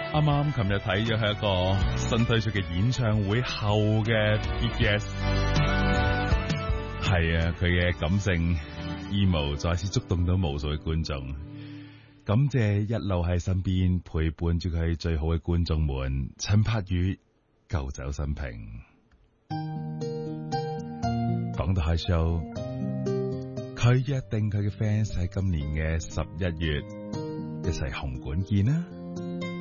啱啱琴日睇咗係一個新推出嘅演唱會後嘅 BTS， 係啊，佢嘅感性 emo 再次觸動到無數嘅觀眾。感謝一路喺身邊陪伴住佢最好嘅觀眾們，陳柏宇舊酒新瓶。講到開 show， 佢約定佢嘅 fans 喺今年嘅11月一齊紅館見啦。